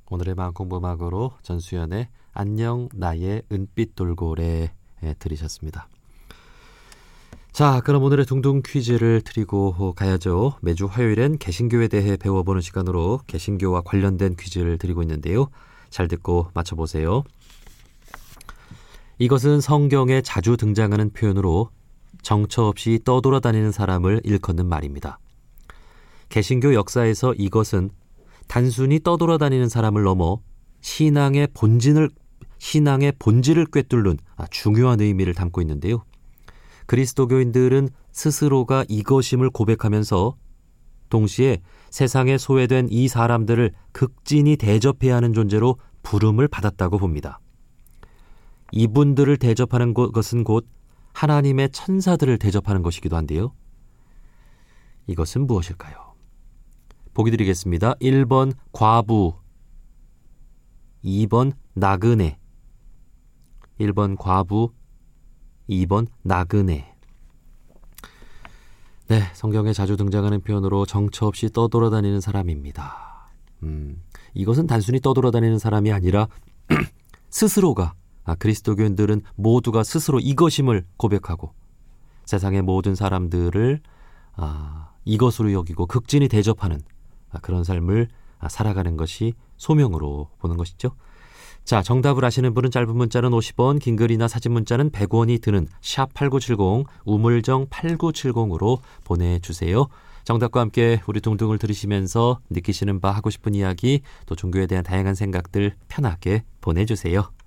오늘의 마음공부막으로 전수연의 안녕 나의 은빛 돌고래 들으셨습니다. 자, 그럼 오늘의 둥둥 퀴즈를 드리고 가야죠. 매주 화요일엔 개신교에 대해 배워보는 시간으로 개신교와 관련된 퀴즈를 드리고 있는데요. 잘 듣고 맞춰보세요. 이것은 성경에 자주 등장하는 표현으로 정처 없이 떠돌아다니는 사람을 일컫는 말입니다. 개신교 역사에서 이것은 단순히 떠돌아다니는 사람을 넘어 신앙의 본질을 꿰뚫는 중요한 의미를 담고 있는데요. 그리스도교인들은 스스로가 이것임을 고백하면서 동시에 세상에 소외된 이 사람들을 극진히 대접해야 하는 존재로 부름을 받았다고 봅니다. 이분들을 대접하는 것은 곧 하나님의 천사들을 대접하는 것이기도 한데요. 이것은 무엇일까요? 보기 드리겠습니다. 1번 과부, 2번 나그네. 1번 과부, 2번 나그네. 네, 성경에 자주 등장하는 표현으로 정처 없이 떠돌아다니는 사람입니다. 이것은 단순히 떠돌아다니는 사람이 아니라 스스로가, 그리스도교인들은 모두가 스스로 이것임을 고백하고 세상의 모든 사람들을 이것으로 여기고 극진히 대접하는 그런 삶을 살아가는 것이 소명으로 보는 것이죠. 자, 정답을 아시는 분은 짧은 문자는 50원, 긴 글이나 사진 문자는 100원이 드는 샵8970, 우물정 8970으로 보내주세요. 정답과 함께 우리 둥둥을 들으시면서 느끼시는 바, 하고 싶은 이야기, 또 종교에 대한 다양한 생각들 편하게 보내주세요.